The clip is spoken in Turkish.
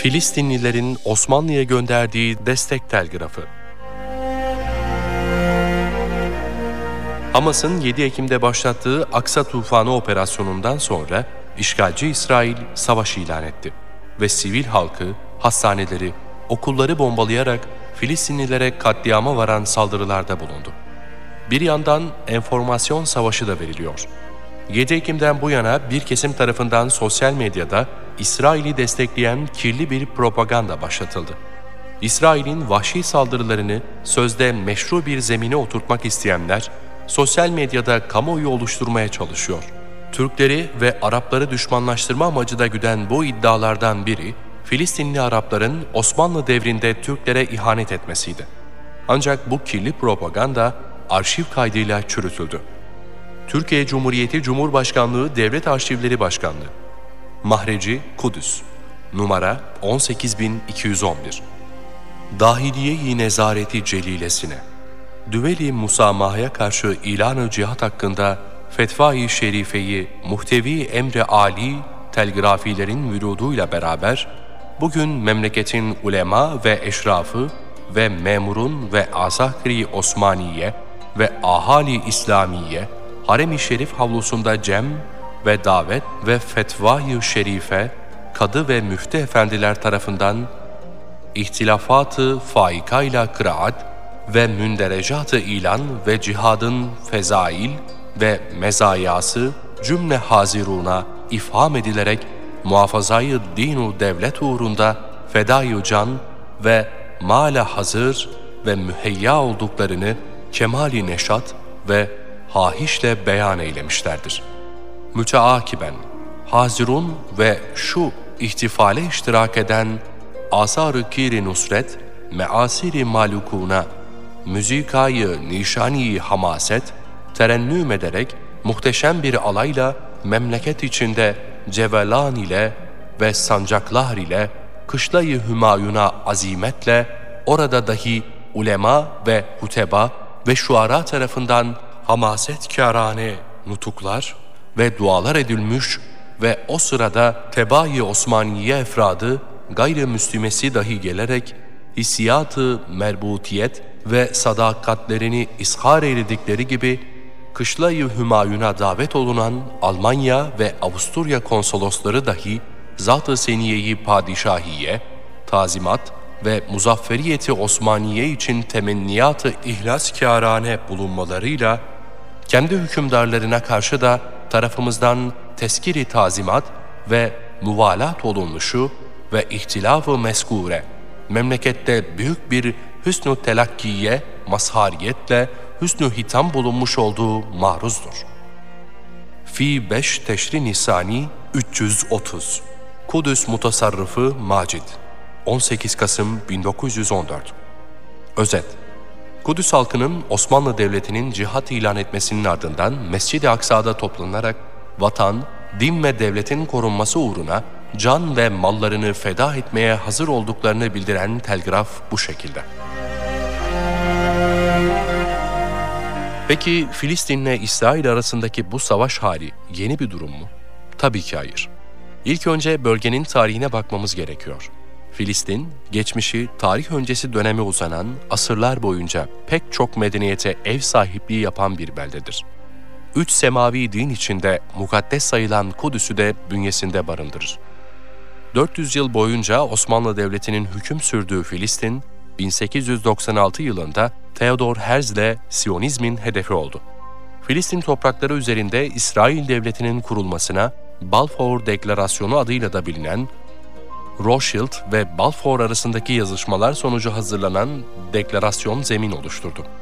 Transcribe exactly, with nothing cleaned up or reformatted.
Filistinlilerin Osmanlı'ya gönderdiği destek telgrafı. Hamas'ın yedi Ekim'de başlattığı Aksa Tufanı operasyonundan sonra işgalci İsrail savaş ilan etti ve sivil halkı, hastaneleri, okulları bombalayarak Filistinlilere katliama varan saldırılarda bulundu. Bir yandan enformasyon savaşı da veriliyor. yedi Ekim'den bu yana bir kesim tarafından sosyal medyada İsrail'i destekleyen kirli bir propaganda başlatıldı. İsrail'in vahşi saldırılarını sözde meşru bir zemine oturtmak isteyenler, sosyal medyada kamuoyu oluşturmaya çalışıyor. Türkleri ve Arapları düşmanlaştırma amacı da güden bu iddialardan biri, Filistinli Arapların Osmanlı devrinde Türklere ihanet etmesiydi. Ancak bu kirli propaganda arşiv kaydıyla çürütüldü. Türkiye Cumhuriyeti Cumhurbaşkanlığı Devlet Arşivleri Başkanlığı, Mahreci Kudüs, numara on sekiz bin iki yüz on bir. Dahiliye-i Nezareti Celilesine, Düveli Musamaha'ya karşı ilan-ı cihat hakkında Fetva-i Şerife'yi muhtevi emre âli telgrafilerin vüruduyla beraber, bugün memleketin ulema ve eşrafı ve memurun ve azahri Osmaniye ve ahali İslamiye, Harem-i Şerif havlusunda cem ve davet ve fetva-i şerife, kadı ve müftü efendiler tarafından ihtilafat-ı faikayla kıraat ve münderecat-ı ilan ve cihadın fezail ve mezayası cümle haziruna ifham edilerek muhafazayı dinu devlet uğrunda fedai can ve mala hazır ve müheyya olduklarını kemali neşat ve hahişle beyan eylemişlerdir. Müteakiben, hazirun ve şu ihtifale iştirak eden asar-ı kir-i nusret, measir-i malukuna, müzikayı nişani hamaset, terennüm ederek muhteşem bir alayla memleket içinde cevelan ile ve sancaklar ile kışlayı hümayuna azimetle orada dahi ulema ve huteba ve şuara tarafından hamasetkârane nutuklar ve dualar edilmiş ve o sırada Tebâ-i Osmaniye efradı gayrimüslimesi dahi gelerek hissiyat-ı merbutiyet ve sadakatlerini ishar eyledikleri gibi Kışla-i Hümayun'a davet olunan Almanya ve Avusturya konsolosları dahi Zat-ı Seniye-i Padişahiye, tazimat ve muzafferiyeti Osmaniye için temenniyat-ı ihlaskârane bulunmalarıyla kendi hükümdarlarına karşı da tarafımızdan teskir-i tazimat ve muvalat olunmuşu ve ihtilaf-ı meskure, memlekette büyük bir hüsnü telakkiye, mazhariyetle hüsnü hitam bulunmuş olduğu maruzdur. Fi beş Teşri Nisani üç yüz otuz. Kudüs Mutasarrıfı Macid, on sekiz Kasım bin dokuz yüz on dört. Özet: Kudüs halkının Osmanlı Devleti'nin cihat ilan etmesinin ardından Mescid-i Aksa'da toplanarak vatan, din ve devletin korunması uğruna can ve mallarını feda etmeye hazır olduklarını bildiren telgraf bu şekilde. Peki Filistin'le İsrail arasındaki bu savaş hali yeni bir durum mu? Tabii ki hayır. İlk önce bölgenin tarihine bakmamız gerekiyor. Filistin, geçmişi tarih öncesi döneme uzanan, asırlar boyunca pek çok medeniyete ev sahipliği yapan bir beldedir. Üç semavi din içinde mukaddes sayılan Kudüs'ü de bünyesinde barındırır. dört yüz yıl boyunca Osmanlı Devleti'nin hüküm sürdüğü Filistin, bin sekiz yüz doksan altı yılında Theodor Herzl'le Siyonizmin hedefi oldu. Filistin toprakları üzerinde İsrail Devleti'nin kurulmasına Balfour Deklarasyonu adıyla da bilinen, Rothschild ve Balfour arasındaki yazışmalar sonucu hazırlanan deklarasyon zemin oluşturdu.